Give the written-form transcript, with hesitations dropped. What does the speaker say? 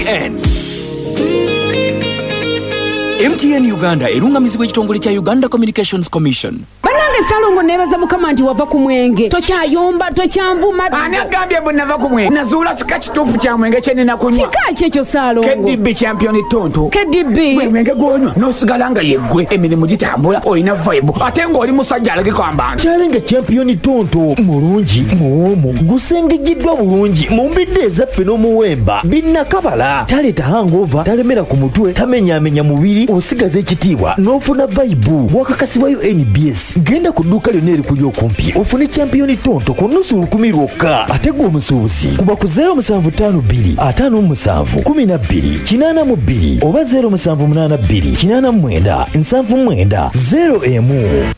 MTN Uganda erungamizibwa ekitongole kya Uganda Communications Commission. Banange Salongo nebaza mukama nti wava ku mwenge tokyayomba tokyanvuma ani agambye bwe nava ku mwenge nazuula kika kituufu kya mwenge kye nina kunywa kika kyekyo Salongo KDB champion tonto KDB gwe mwenge gwonywa n'osigala nga yeggwe emirimu gitambula olina vibe ate ng'oli musajja alage kwamba Challenge champion tonto mulungi muwomu gusengejiddwa bulungi mu mbidde ezaffe n'omuwemba binnakabala taleeta hangover talemera ku mutwe tamenyaamenya mubiri osigaza ekitiibwa n'ofuna vibe bwakakasibwayo NBS genda ku dduuka lyonna erikuli okumpi ofune champion tonto ku nnusu 10 lwokka ate gwe omusuubuzi kuba ku 0752 57 12 82 oba 0782 89 79 01